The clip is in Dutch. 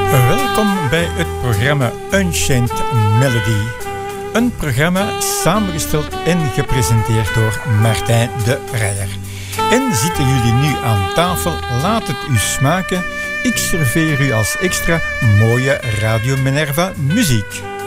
Welkom bij het programma Unchained Melody. Een programma samengesteld en gepresenteerd door Martijn de Rijer. En zitten jullie nu aan tafel, laat het u smaken. Ik serveer u als extra mooie Radio Minerva muziek.